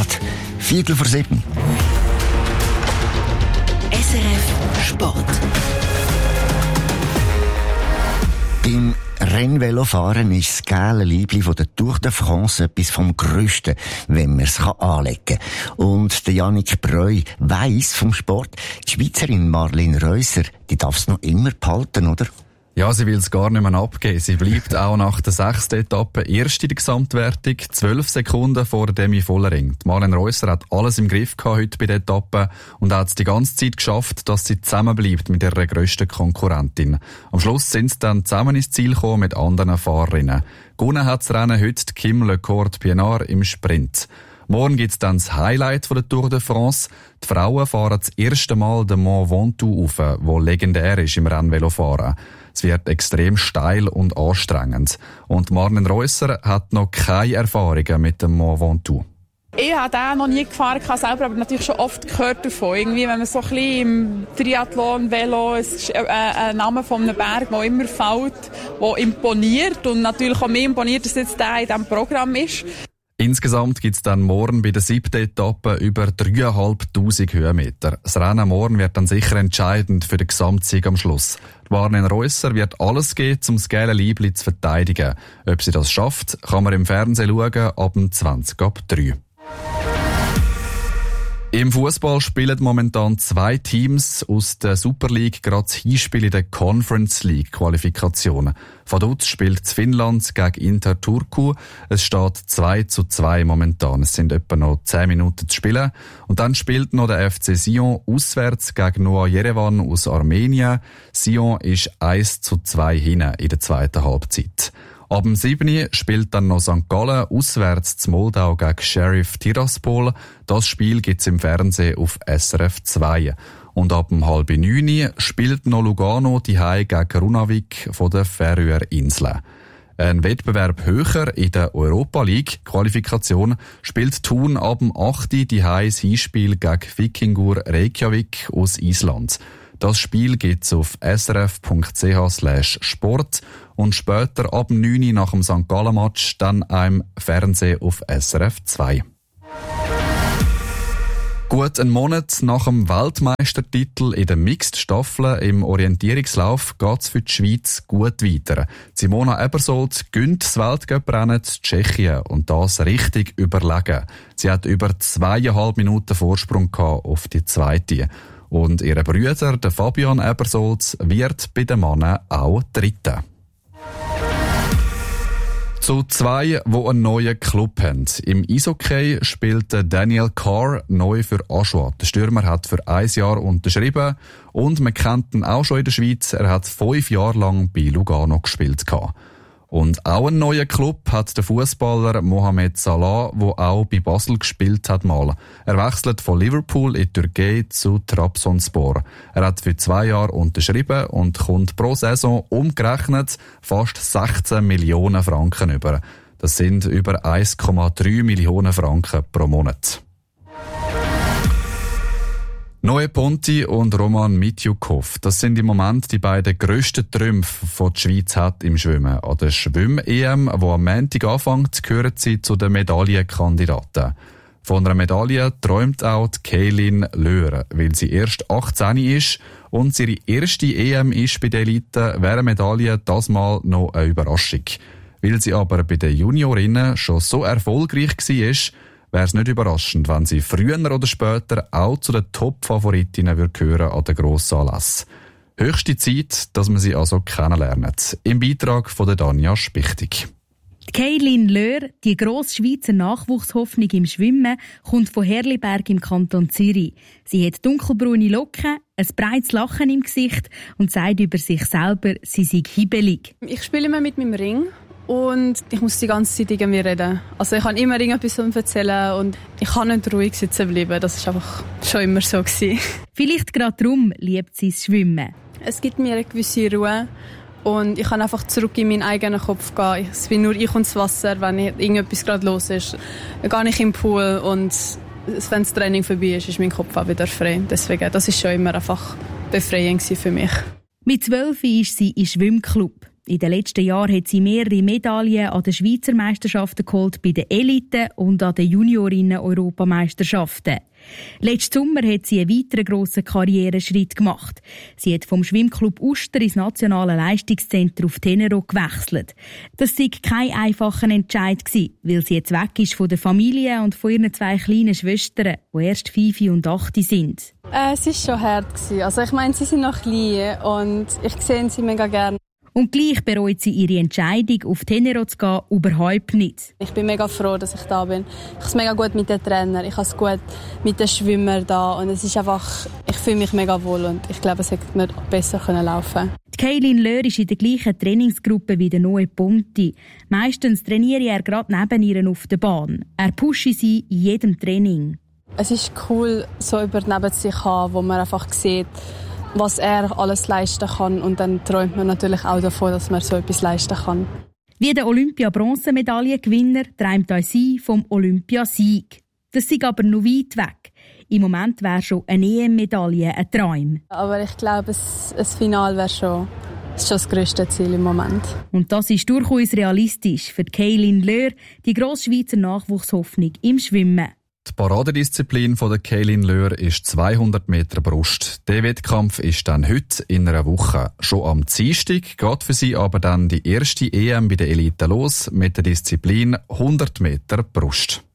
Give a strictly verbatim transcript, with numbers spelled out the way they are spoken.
gerade Viertel vor sieben. S R F Sport. Beim Rennvelofahren ist das gelbe Liebli von der Tour de France etwas vom Grössten, wenn man es anlegen kann. Und der Yannick Breu weiss vom Sport, die Schweizerin Marlene Reusser, die darf es noch immer behalten, oder? Ja, sie will es gar nicht mehr abgeben. Sie bleibt auch nach der sechsten Etappe erst in der Gesamtwertung, zwölf Sekunden vor Demi Vollering. Marlene Reusser hat alles im Griff gehabt heute bei der Etappe und hat es die ganze Zeit geschafft, dass sie zusammenbleibt mit ihrer grössten Konkurrentin. Am Schluss sind sie dann zusammen ins Ziel gekommen mit anderen Fahrerinnen. Gewonnen hat das Rennen heute Kim LeCourt-Pienaar im Sprint. Morgen gibt's dann das Highlight von der Tour de France. Die Frauen fahren das erste Mal den Mont Ventoux rauf, wo legendär ist im Rennvelofahren. Es wird extrem steil und anstrengend. Und Marlene Reusser hat noch keine Erfahrungen mit dem Mont Ventoux. Ich habe den noch nie gefahren, selber, aber natürlich schon oft gehört davon. Irgendwie, wenn man so ein bisschen im Triathlon, Velo, es ist ein, ein Name von einem Berg, der immer fällt, der imponiert. Und natürlich auch mir imponiert, dass jetzt der in diesem Programm ist. Insgesamt gibt's dann morgen bei der siebten Etappe über dreitausendfünfhundert Höhenmeter. Das Rennen morgen wird dann sicher entscheidend für den Gesamtsieg am Schluss. Marlene Reusser wird alles geben, um das gelbe Liebli zu verteidigen. Ob sie das schafft, kann man im Fernsehen schauen, ab dem zwanzig ab drei. Im Fußball spielen momentan zwei Teams aus der Super League gerade das Hinspiel in der Conference League Qualifikation. Vaduz spielt in Finnland gegen Inter Turku. Es steht zwei zu zwei momentan. Es sind etwa noch zehn Minuten zu spielen. Und dann spielt noch der F C Sion auswärts gegen Noah Yerevan aus Armenien. Sion ist eins zu zwei hinten in der zweiten Halbzeit. Ab dem siebten spielt dann noch Sankt Gallen auswärts zu Moldau gegen Sheriff Tiraspol. Das Spiel gibt's im Fernsehen auf S R F zwei. Und ab dem halb neun spielt noch Lugano daheim gegen Runavik von den Färöerinseln. Ein Wettbewerb höher in der Europa League Qualifikation spielt Thun ab dem achten daheim das Hinspiel gegen Vikingur Reykjavik aus Island. Das Spiel gibt's auf srf.ch slash sport und später ab neun nach dem Sankt Gallen-Match dann im Fernsehen auf S R F zwei. Gut einen Monat nach dem Weltmeistertitel in der Mixed-Staffel im Orientierungslauf geht's für die Schweiz gut weiter. Simona Ebersold gönnt das Weltcuprennen in Tschechien und das richtig überlegen. Sie hat über zweieinhalb Minuten Vorsprung gehabt auf die zweite. Und ihr Bruder, der Fabian Ebersold, wird bei den Männern auch Dritter. Zu zwei, die einen neuen Club haben. Im Eishockey spielt Daniel Carr neu für Aschua. Der Stürmer hat für ein Jahr unterschrieben und man kennt ihn auch schon in der Schweiz. Er hat fünf Jahre lang bei Lugano gespielt. Und auch einen neuen Club hat der Fußballer Mohamed Salah, der auch bei Basel gespielt hat mal. Er wechselt von Liverpool in die Türkei zu Trabzonspor. Er hat für zwei Jahre unterschrieben und kommt pro Saison umgerechnet fast sechzehn Millionen Franken über. Das sind über eins Komma drei Millionen Franken pro Monat. Neue Ponti und Roman Mitjukov, das sind im Moment die beiden grössten Trümpfe, die die Schweiz hat im Schwimmen. An der Schwimm-E M, die am Montag anfängt, gehören sie zu den Medaillenkandidaten. Von einer Medaille träumt auch die Kaylin Löhr, weil sie erst achtzehn ist und ihre erste E M ist bei der Elite, wäre eine Medaille das Mal noch eine Überraschung. Weil sie aber bei den Juniorinnen schon so erfolgreich war, wäre es nicht überraschend, wenn sie früher oder später auch zu den Top-Favoritinnen gehören an den Grossanlässen. Höchste Zeit, dass man sie also kennenlernt. Im Beitrag von der Danja Spichtig. Kaylin Löhr, die grosse Schweizer Nachwuchshoffnung im Schwimmen, kommt von Herliberg im Kanton Zürich. Sie hat dunkelbraune Locken, ein breites Lachen im Gesicht und sagt über sich selber, sie sei hibbelig. Ich spiele immer mit meinem Ring. Und ich muss die ganze Zeit irgendwie reden. Also ich kann immer irgendetwas erzählen und ich kann nicht ruhig sitzen bleiben. Das war einfach schon immer so gewesen. Vielleicht gerade darum liebt sie das Schwimmen. Es gibt mir eine gewisse Ruhe und ich kann einfach zurück in meinen eigenen Kopf gehen. Es bin nur ich und das Wasser, wenn irgendetwas gerade los ist. Dann gehe ich im Pool und wenn das Training vorbei ist, ist mein Kopf auch wieder frei. Deswegen, das war schon immer einfach befreiend für mich. Mit zwölf ist sie im Schwimmclub. In den letzten Jahren hat sie mehrere Medaillen an den Schweizer Meisterschaften geholt, bei den Eliten und an den Juniorinnen-Europameisterschaften. Letzten Sommer hat sie einen weiteren grossen Karriereschritt gemacht. Sie hat vom Schwimmclub Uster ins Nationale Leistungszentrum auf Tenero gewechselt. Das war kein einfacher Entscheid, weil sie jetzt weg ist von der Familie und von ihren zwei kleinen Schwestern, die erst fünf und acht sind. Äh, es war schon hart. Also ich meine, sie sind noch klein und ich sehe sie mega gerne. Und gleich bereut sie ihre Entscheidung, auf Tenero zu gehen, überhaupt nicht. Ich bin mega froh, dass ich da bin. Ich habe es mega gut mit den Trainern, ich habe es gut mit den Schwimmern da und es ist einfach, ich fühle mich mega wohl und ich glaube, es hätte nicht besser laufen können. Kaylin Löhr ist in der gleichen Trainingsgruppe wie der Noe Ponti. Meistens trainiere er gerade neben ihr auf der Bahn. Er pushe sie in jedem Training. Es ist cool, so jemanden neben sich zu haben, wo man einfach sieht, was er alles leisten kann. Und dann träumt man natürlich auch davon, dass man so etwas leisten kann. Wie der Olympia-Bronzemedaillengewinner träumt auch sie vom Olympiasieg. Das ist aber noch weit weg. Im Moment wäre schon eine E M-Medaille ein Traum. Aber ich glaube, ein Finale wäre schon, ist schon das grösste Ziel im Moment. Und das ist durchaus realistisch für Kaylin Löhr, die Grossschweizer Nachwuchshoffnung im Schwimmen. Die Paradedisziplin von der Kaylin Löhr ist zweihundert Meter Brust. Der Wettkampf ist dann heute in einer Woche. Schon am Dienstag geht für sie aber dann die erste E M bei der Elite los mit der Disziplin hundert Meter Brust.